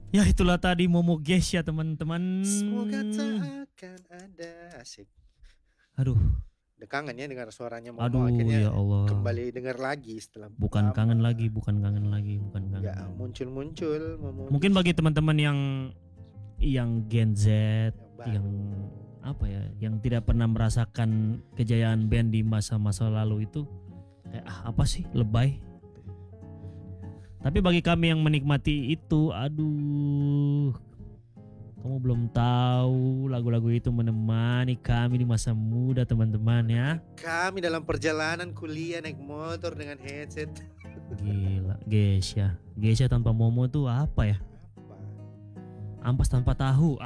Ya itulah tadi Momo Geisha teman-teman. Semoga tak akan ada asik. Aduh, Udah kangen ya dengar suaranya Momo. aduh Akhirnya ya Allah. kembali dengar lagi setelah Bukan lama. kangen lagi. Ya muncul Momo. Mungkin bagi teman-teman yang Gen Z, baru. yang apa ya, yang tidak pernah merasakan kejayaan band di masa-masa lalu itu kayak apa sih, lebay. Tapi bagi kami yang menikmati itu, aduh, kamu belum tahu lagu-lagu itu menemani kami di masa muda teman-teman ya. Kami dalam perjalanan kuliah naik motor dengan headset. Gila, Geisha tanpa Momo tuh apa ya? Ampas tanpa tahu.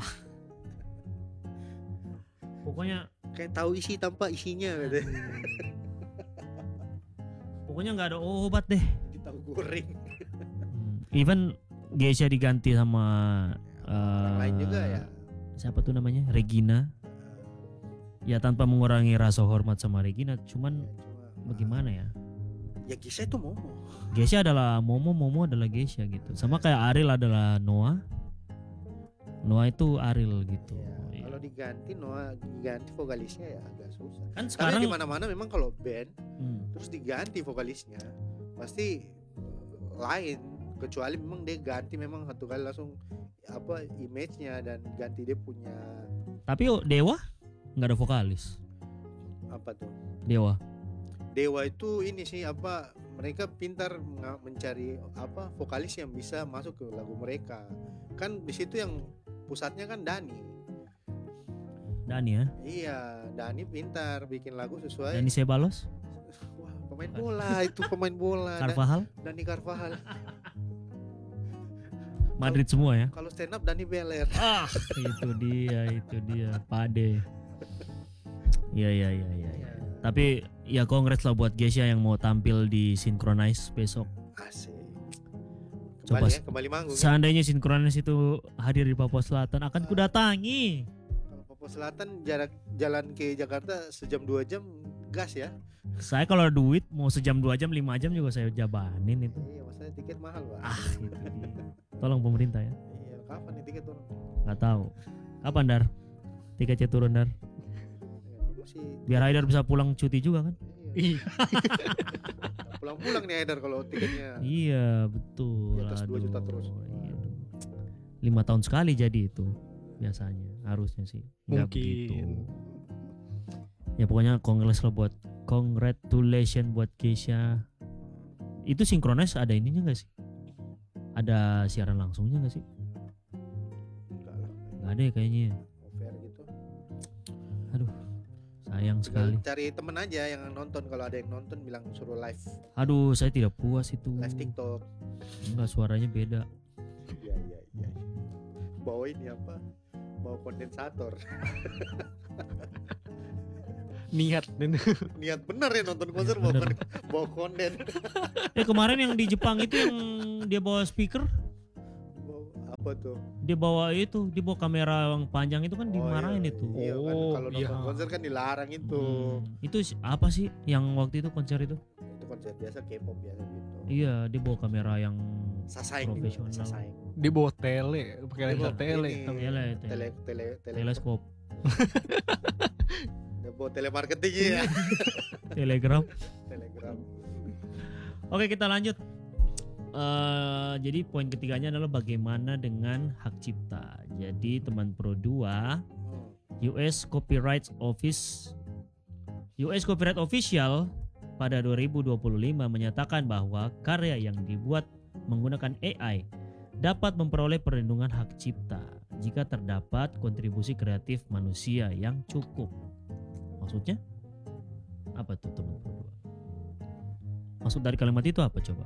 Pokoknya kayak tahu isi tanpa isinya gitu. Pokoknya nggak ada obat deh. Tahu goreng. Even Geisha diganti sama orang lain juga ya. Siapa tuh namanya? Regina. Ya tanpa mengurangi rasa hormat sama Regina, cuman bagaimana ya? Ya Geisha itu Momo. Geisha adalah Momo adalah Geisha gitu. Sama kayak Ariel adalah Noah. Noah itu Ariel gitu. Ya, kalau diganti Noah diganti vokalisnya ya agak susah. Kan sekarang di mana-mana memang kalau band terus diganti vokalisnya pasti lain. Kecuali memang dia ganti memang satu kali langsung image-nya dan ganti dia punya. Tapi Dewa nggak ada vokalis. Apa tuh? Dewa itu ini sih mereka pintar mencari vokalis yang bisa masuk ke lagu mereka. Kan di situ yang pusatnya kan Dani ya? Iya, Dani pintar bikin lagu sesuai. Dani Ceballos? Wah, pemain bola itu pemain bola. Dani Carvajal. Madrid semua ya. Kalau stand up Dani Beler. Itu dia, Pade. Iya. Tapi ya congrats lah buat Geisha yang mau tampil di Synchronize besok. Asik. Kembali manggung. Seandainya Synchronize itu hadir di Papua Selatan, akan kudatangi. Kalau Papua Selatan jalan ke Jakarta sejam 2 jam gas ya. Saya kalau ada duit mau sejam 2 jam 5 jam juga saya jabanin itu. Iya, maksudnya tiket mahal Pak. Itu dia. Tolong pemerintah ya. Iya, kapan nih tiket turun? Nggak tahu. Kapan Dar? Tiketnya turun Dar? Biar Haidar bisa pulang cuti juga kan? Iya. Pulang-pulang nih Haidar kalau tiketnya. Iya betul. Di atas 2 juta terus. Iya. 5 tahun sekali jadi itu biasanya, harusnya sih. Nggak begitu. Ya pokoknya congratulations buat Geisha. Itu Synchronize ada ininya nggak sih? Ada siaran langsungnya nggak sih? Enggak lah. Nggak ada ya kayaknya. Fair gitu. Aduh, sayang sekali. Cari temen aja yang nonton, kalau ada yang nonton bilang suruh live. Aduh, saya tidak puas itu. Live TikTok. Enggak, suaranya beda. Iya. Bawa ini bawa kondensator. Niat bener ya nonton konser bawa konden. Kemarin yang di Jepang itu yang dia bawa speaker. Apa tuh? Dia bawa kamera yang panjang itu kan dimarahin itu. Iya kan kalau nonton konser kan dilarang itu. Itu apa sih yang waktu itu konser itu? Itu konser biasa K-pop biasa gitu. Iya, dia bawa kamera yang profesional. Dia bawa pakai lensa teleskop. Dia bawa telemarketing ya. Telegram. Oke, kita lanjut. Jadi poin ketiganya adalah bagaimana dengan hak cipta. Jadi teman Pro 2, US Copyright Official pada 2025 menyatakan bahwa karya yang dibuat menggunakan AI dapat memperoleh perlindungan hak cipta jika terdapat kontribusi kreatif manusia yang cukup. Maksudnya apa tuh teman Pro 2? Maksud dari kalimat itu apa coba?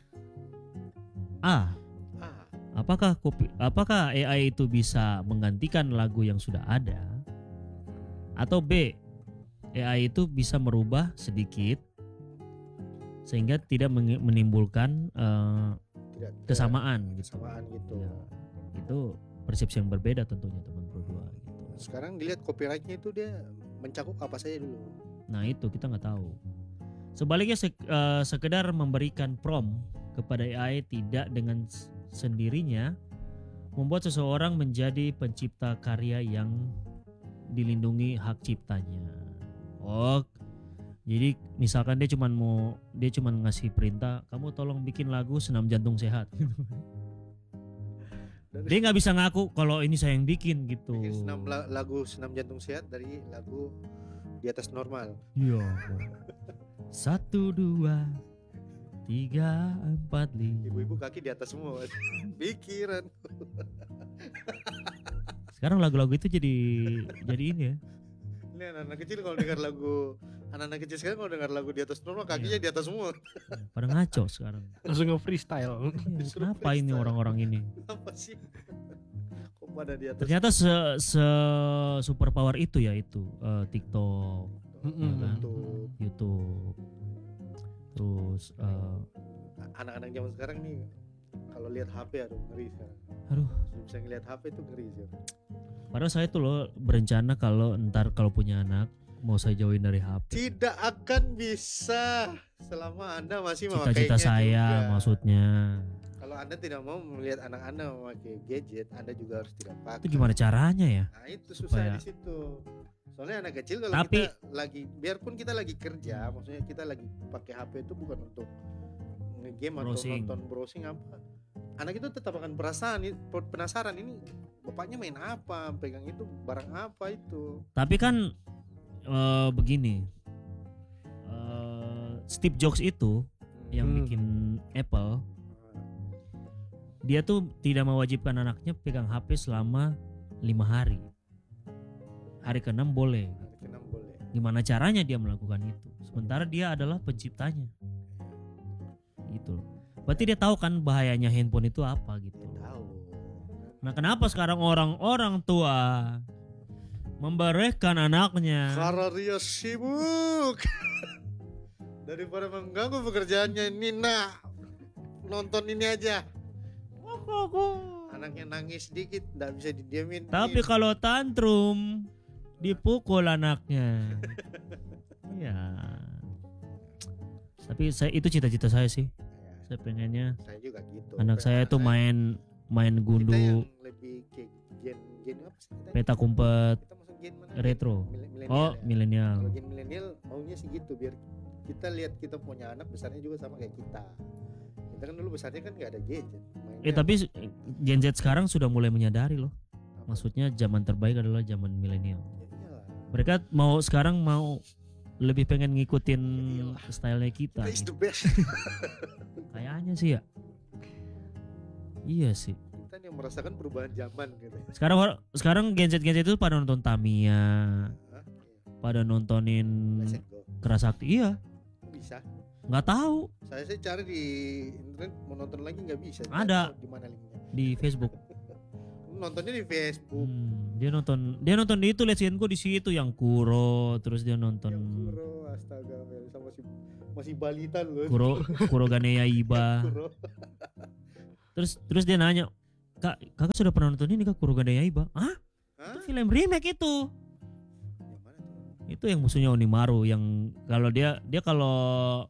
Apakah AI itu bisa menggantikan lagu yang sudah ada? Atau B, AI itu bisa merubah sedikit sehingga tidak menimbulkan kesamaan gitu. Ya, itu persepsi yang berbeda tentunya teman Pro 2 gitu. Sekarang dilihat copyrightnya itu dia mencakup apa saja dulu. Nah itu kita nggak tahu. Sebaliknya sekedar memberikan prompt kepada AI tidak dengan sendirinya membuat seseorang menjadi pencipta karya yang dilindungi hak ciptanya. Oh, jadi misalkan dia cuman ngasih perintah, kamu tolong bikin lagu Senam Jantung Sehat. Dia nggak bisa ngaku kalau ini saya yang bikin gitu. Bikin lagu Senam Jantung Sehat dari lagu Di Atas Normal. Iya. 1, 2, 3, 4, 5. Ibu-ibu kaki di atas semua. Pikiran. Sekarang lagu-lagu itu jadi ini ya. Ini anak-anak kecil kalau dengar lagu, anak-anak kecil sekarang kalau dengar lagu Di Atas Normal kakinya di atas semua. Pada ngaco sekarang. Langsung nge-freestyle. Iya, Disuruh kenapa ini freestyle. orang-orang ini? Apa sih? Kok pada di atas? Ternyata se super power itu ya itu TikTok, Mm-mm. kan? Untuk YouTube. Terus anak-anak zaman sekarang nih kalau lihat HP aduh ngeri sekarang. aduh, Belum bisa ngeliat HP itu ngeri sih. padahal saya tuh loh berencana kalau punya anak mau saya jauhin dari HP. Tidak akan bisa selama Anda masih Cita-cita memakainya saya juga. maksudnya. Kalau Anda tidak mau melihat anak Anda memakai gadget, Anda juga harus tidak pakai. Itu gimana caranya ya? Nah, itu susah Supaya- di situ. Soalnya anak kecil kalau Tapi- kita lagi, biarpun kita lagi kerja, maksudnya kita lagi pakai HP itu bukan untuk nge-game atau Browsing. nonton browsing apa. Anak itu tetap akan penasaran ini bapaknya main apa, pegang itu barang apa itu. Tapi kan begini, Steve Jobs itu yang bikin Apple, dia tuh tidak mewajibkan anaknya pegang HP selama 5 hari. Hari ke-6 boleh. Hari ke-6 boleh. Gimana caranya dia melakukan itu? Sementara dia adalah penciptanya. Gitu loh. Berarti dia tahu kan bahayanya handphone itu apa gitu. Dia tahu. Nah, kenapa sekarang orang-orang tua memberehkan anaknya? Karena dia sibuk. Daripada mengganggu pekerjaannya, Nina nonton ini aja. Anaknya nangis sedikit, nggak bisa didiamin. Tapi kalau tantrum dipukul anaknya. Ya. Tapi itu cita-cita saya sih. Saya pengennya Saya juga gitu. anak saya itu main kita gundu, yang lebih ke gen apa sih kita? peta kumpet, Kita masuk gen mana? retro. Milenial Oh, ya. milenial. Kalau gen milenial maunya sih gitu biar kita lihat kita punya anak besarnya juga sama kayak kita. Kita kan dulu besarnya kan nggak ada gadget. Mainnya Tapi Gen Z sekarang sudah mulai menyadari loh. apa? Maksudnya zaman terbaik adalah zaman milenial. Ya iyalah. Mereka sekarang mau lebih pengen ngikutin Iyalah. stylenya kita. Kita is gitu. the best. Kayaknya sih ya. Iya sih. Kita yang merasakan perubahan zaman gitu. Sekarang Gen Z itu pada nonton Tamiya, Hah? pada nontonin Let's go. Kerasakti. Iya, Bisa. nggak tahu Saya cari di internet mau nonton lagi nggak bisa. Nggak Ada. tahu di mana linknya. di Facebook. Nontonnya di Facebook. Dia nonton di itu Let's Go di situ yang Kuro, terus dia nonton Yang Kuro, astaga, Melisa masih balita loh. Kuro Ganeya Iba. Kuro. Terus dia nanya, kakak sudah pernah nonton ini kak Kuro Ganeya Iba? Hah? Hah? Itu film remake itu. Yang mana tuh? Itu yang musuhnya Onimaru yang kalau dia kalau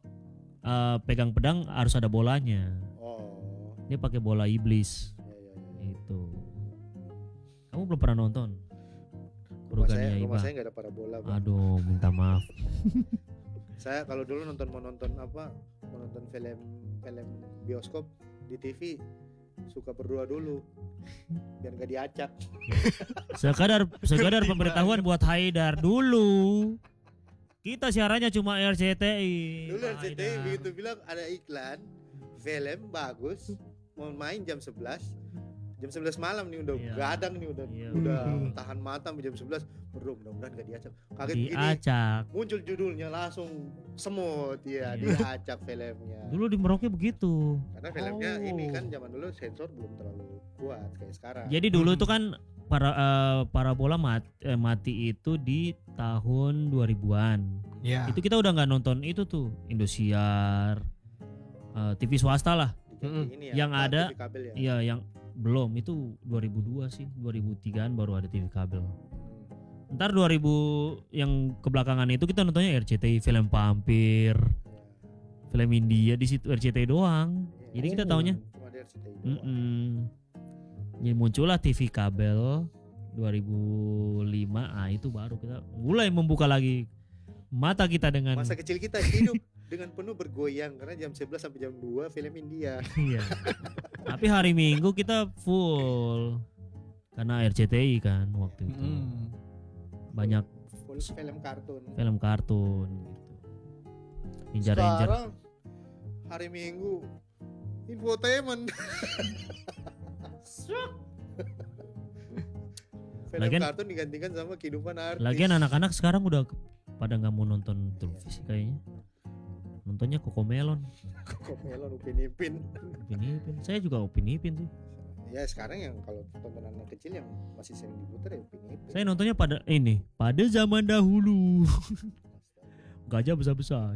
pegang pedang harus ada bolanya. Oh. Dia pakai bola iblis. Ya. Itu. Kamu belum pernah nonton? Rumah Kurogania saya Iba. nggak ada parabola, Bang. Aduh, minta maaf. Saya kalau dulu mau nonton film bioskop di TV suka berdoa dulu biar nggak diacak. Sekadar pemberitahuan buat Haidar dulu. Kita siarannya cuma RCTI. Dulu Pak RCTI Haidar. begitu bilang ada iklan film bagus mau main jam 11 malam nih udah Iya. gadang nih udah Iya. tahan mata sampai jam 11 berdoa mudah-mudahan gak diacak. Kaget gini Diacak. muncul judulnya langsung semut ya Iya. diacak filmnya. Dulu di Merauke begitu. Karena filmnya Oh. ini kan zaman dulu sensor belum terlalu kuat kayak sekarang. Jadi dulu itu kan parabola mati itu di tahun 2000-an. Ya. Itu kita udah nggak nonton itu tuh Indosiar, TV swasta lah. Diganti ini Yang apa, ada, TV kabel ya. Iya, yang belum itu 2002 sih, 2003-an baru ada TV kabel. Ntar 2000 yang kebelakangan itu kita nontonnya RCTI, film vampir, film India di situ RCTI doang. Jadi kita taunya Cuma di RCTI doang. Jadi muncullah TV kabel 2005. Itu baru kita mulai membuka lagi mata kita dengan Masa kecil kita hidup dengan penuh bergoyang karena jam 11 sampai jam 2 film India. Iya. Tapi hari Minggu kita full karena RCTI kan waktu itu. Banyak Full film kartun. film kartun gitu. Ninja Ranger. Sekarang hari Minggu infotainment. Film Lagian- kartun digantikan sama kehidupan artis. Lagian anak-anak sekarang udah pada nggak mau nonton televisi kayaknya. Nontonnya Cocomelon, Kok Melon Upin Ipin. Upin Ipin. Saya juga Upin Ipin sih. Ya sekarang yang kalau tontonan anak kecil yang masih sering diputar ya Upin Ipin. Saya nontonnya pada zaman dahulu. Gajah besar-besar.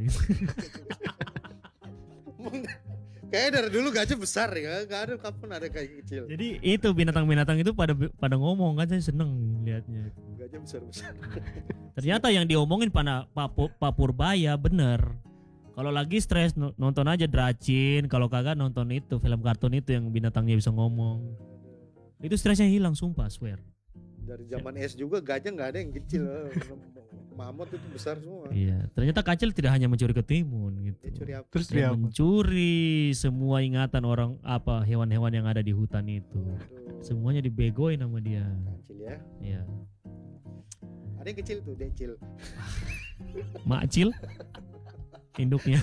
Kayak dari dulu gajah besar ya, gak ada kapan ada kayak kecil. Jadi itu binatang-binatang itu pada ngomong kan, saya seneng liatnya. Gajah besar-besar. Ternyata yang diomongin Pak Purbaya bener. Kalau lagi stres nonton aja Dracin, kalau kagak nonton itu film kartun itu yang binatangnya bisa ngomong. Itu stresnya hilang, sumpah, swear. Dari zaman S juga gajah nggak ada yang kecil. Mamut itu besar semua. Iya, ternyata Kacil tidak hanya mencuri ketimun gitu. Dia curi apa? Terus Dia dia apa? mencuri semua ingatan orang hewan-hewan yang ada di hutan itu. Aduh, Semuanya dibegoin sama dia. kecil ya. Iya. Ada yang kecil tuh, decil. Makcil induknya.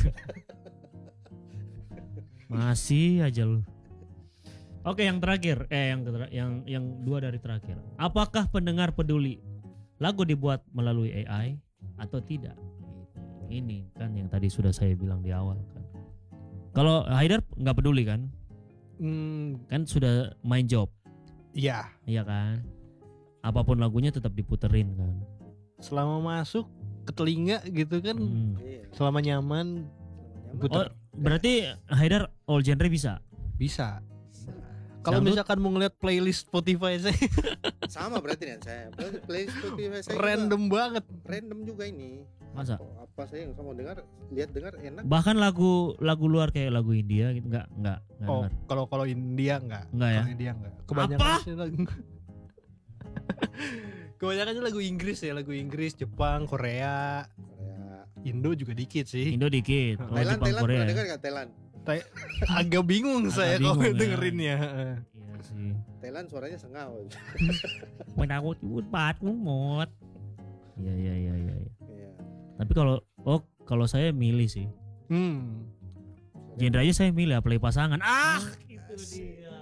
Masih aja lu. Oke, yang terakhir, yang dua dari terakhir. Apakah pendengar peduli lagu dibuat melalui AI atau tidak? Ini kan yang tadi sudah saya bilang di awal kan. Kalau Haidar nggak peduli kan? Kan sudah main job, Iya, iya kan? Apapun lagunya tetap diputerin kan. selama masuk ke telinga gitu kan, Iya. selama nyaman Nyaman. puter. Oh, berarti Haidar all genre bisa. Bisa. Kalau Dangdut? misalkan mau ngeliat playlist Spotify saya Sama berarti dengan saya. Playlist Spotify saya random banget. juga, random juga ini. Masa? Apa saya yang sama dengar, dengar enak. Bahkan lagu luar kayak lagu India gitu nggak Oh, dengar. kalau India enggak. Enggak ya? Kalau India enggak. Kebanyakan Apa? sih lagu. Kebanyakan sih lagu Inggris ya, lagu Inggris, Jepang, Korea, Korea. Indo juga dikit sih. Indo dikit. Oh, Thailand, Jepang, Thailand Korea. pernah dengar nggak Thailand? Agak bingung Agak saya kalau bingung ya. dengerinnya. Iya sih. Thailand suaranya sengau. Menakut bat ngumot. Iya. Iya. Tapi kalau saya milih sih. Hmm. Genrenya saya milih apalagi pasangan. Itu Asik. dia.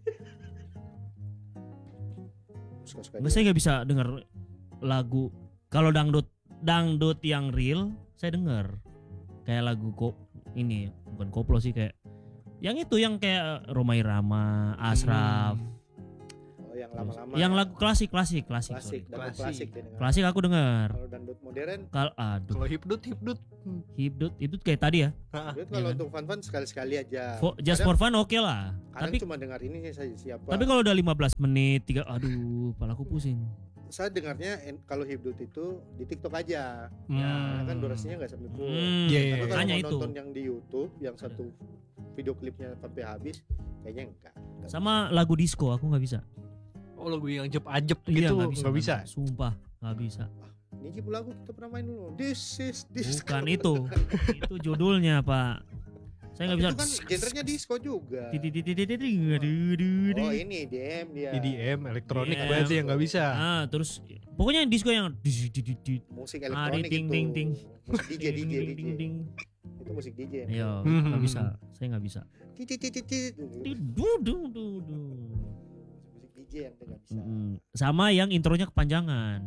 Suka-suka Nggak, dia. saya nggak bisa dengar lagu. Kalau dangdut yang real saya dengar. Kayak lagu ini bukan koplo sih, kayak yang itu yang kayak Rhoma Irama, Ashraf. Oh, yang lama-lama. Yang ya. lagu klasik. klasik, Sorry. dangdut klasik dia dengar. Klasik aku dengar. Kalau dangdut modern, Aduh, Kalau hipdut hibdut itu kayak tadi ya. dangdut kalau Iya kan? untuk fun-fun sekali-sekali aja. Just Kadang- for fun oke lah. kadang Tapi cuma dengar ini saya siapa. tapi kalau udah 15 menit, aduh, kepalaku pusing. Saya dengarnya kalau hibdut itu di TikTok aja. Hmm. Karena kan durasinya nggak sampai full. Iya, Tapi kalau Makanya mau itu. nonton yang di YouTube, yang satu video klipnya sampai habis, kayaknya enggak. Sama lagu disco aku nggak bisa. Oh, lagu yang ajep-ajep Iya, gitu nggak bisa. Sumpah nggak bisa. Ini Cipu lagu kita pernah main dulu. This is disco. Bukan itu. Itu judulnya, Pak. Saya nggak bisa. Itu kan genrenya disco juga. Oh, Oh ini DM dia. EDM, elektronik Iya. berarti yang nggak bisa. Terus pokoknya disco yang Musik Hari elektronik ting, itu. ting, ting. Musik DJ. ding. Itu musik DJ. Iya, Hmm. nggak bisa. Saya nggak bisa. Titit. Dudu. Musik DJ yang nggak bisa. Sama yang intronya kepanjangan.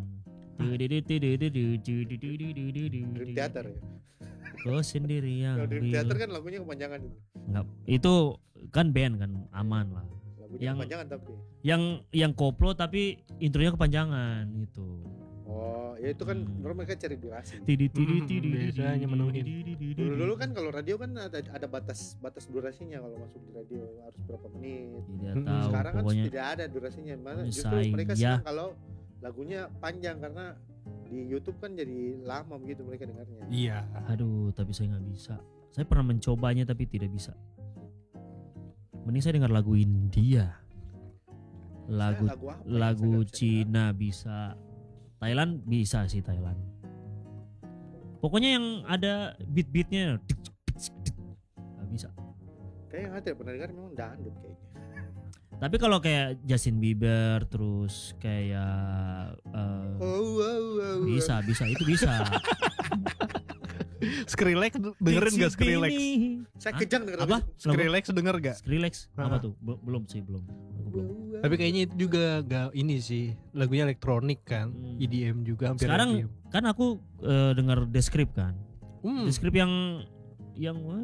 Dream Theater ya. Kau sendiri yang Kalau Dream Theater kan lagunya kepanjangan itu. Nggak, itu kan band kan, aman lah. Lagunya Yang- kepanjangan tapi. Yang koplo tapi intronya kepanjangan gitu. Oh, ya itu kan mereka cari durasi. Biasanya menuhin. Dulu kan kalau radio kan ada batas durasinya kalau masuk di radio harus berapa menit. Tidak Hmm, tahu Sekarang kan pokoknya. tidak ada durasinya. Mana Ini justru mereka saya. senang kalau lagunya panjang karena di YouTube kan jadi lama begitu mereka dengarnya. Iya. Aduh, tapi saya nggak bisa. Saya pernah mencobanya tapi tidak bisa. Mending saya dengar lagu India. lagu Saya apa yang lagu saya nggak bisa Cina bisa, Thailand bisa sih Thailand. Pokoknya yang ada beat-beatnya nggak bisa. dengar. Kayak yang ada pernah dengar memang dangdut kayaknya. Tapi kalau kayak Justin Bieber terus kayak bisa itu bisa. Skrillex dengerin gak Skrillex? Saya Hah? kejang denger Apa? Skrillex denger gak? Skrillex apa Ah. tuh? Belum sih, belum. Aku belum. Tapi kayaknya itu juga gak ini sih, lagunya elektronik kan, Hmm. EDM juga hampir Sekarang EDM. kan aku denger Descript kan. Descript yang Oh,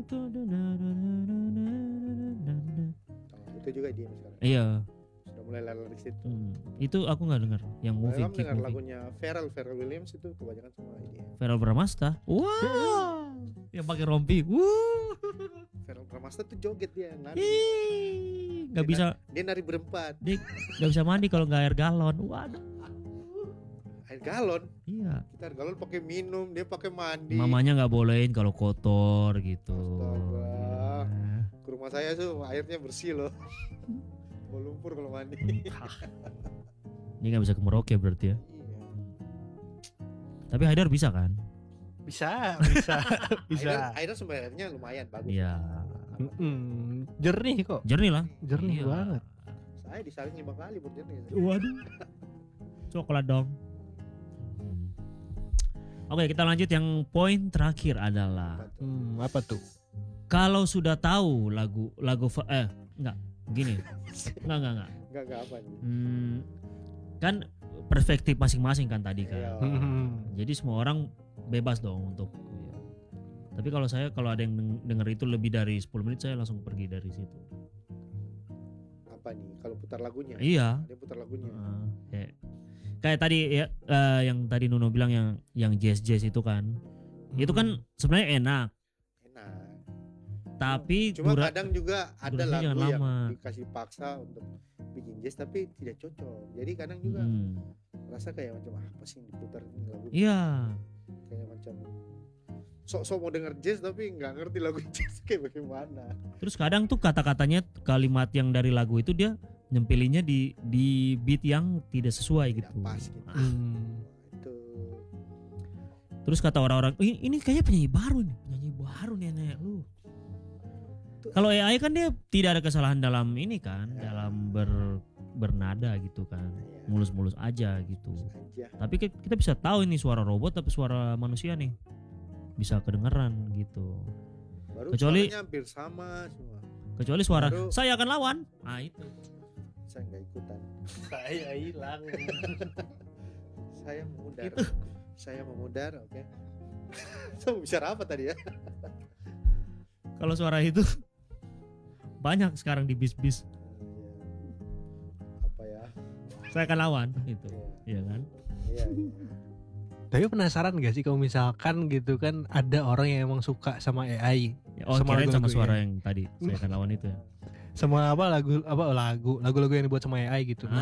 itu juga dia sekarang. iya. Sudah mulai lari situ. Itu aku nggak dengar yang movie Kamu Keep dengar Moving. lagunya Pharrell Williams itu kebanyakan semua dia. Verrell Bramasta. Wow. Yang pakai rompi. Pharrell Bramasta tuh joget dia nari. Nggak bisa Dia nari berempat. nggak bisa mandi kalau nggak air galon. Waduh. Air galon. Iya. Kita air galon pakai minum, dia pakai mandi. Mamanya nggak bolehin kalau kotor gitu. Astaga. Ke rumah saya tuh airnya bersih loh. Mau lumpur kalau mandi. Ini nggak bisa ke Merauke berarti ya. Iya. Tapi Haidar bisa kan? Bisa. Airnya sumber airnya lumayan bagus. Iya. Jernih kok, Jernih lah. jernih Iya. banget. Saya disaring 5 kali buat jernih. Waduh. Coklat dong. Oke, kita lanjut yang poin terakhir adalah Apa tuh? kalau sudah tahu lagu enggak gini. Enggak. Enggak apa nih. Kan perspektif masing-masing kan tadi kan. Iya. Jadi semua orang bebas dong untuk ya. Tapi kalau ada yang denger itu lebih dari 10 menit saya langsung pergi dari situ. Apa nih kalau putar lagunya? Iya. Dia putar lagunya. Kayak tadi ya yang tadi Nuno bilang yang jazz itu kan. Itu kan sebenarnya enak, Enak. tapi Cuma kadang juga ada durasinya lagu jangan yang lama. dikasih paksa untuk bikin jazz tapi tidak cocok. Jadi kadang juga rasa kayak macam apa sih yang diputar ini lagu. Iya. Kayak macam sok-sok mau denger jazz tapi nggak ngerti lagu jazz kayak bagaimana. Terus kadang tuh kata-katanya kalimat yang dari lagu itu dia nyempilinnya di beat yang tidak sesuai Tidak gitu. pas gitu. Itu Terus kata orang-orang, ini kayaknya penyanyi baru nih nenek lu. Kalau AI kan dia tidak ada kesalahan dalam ini kan, dalam bernada gitu kan, mulus-mulus aja gitu. aja. Tapi kita bisa tahu ini suara robot tapi suara manusia nih, bisa kedengeran gitu. Baru Kecuali- suaranya hampir sama semua. Kecuali suara Baru- saya akan lawan, nah itu. Saya nggak ikutan. Saya hilang. Saya memudar. Saya memudar, oke. Saya mau bicara apa tadi ya? Kalau suara itu banyak sekarang di bis-bis. Apa ya? Saya akan lawan itu, Iya. iya kan? Iya. Tapi penasaran gak sih kalau misalkan gitu kan ada orang yang emang suka sama AI, Oh, Sama kirain sama lagu-lagu suara ya. yang tadi saya akan lawan itu ya. sama lagu-lagu yang dibuat sama AI gitu.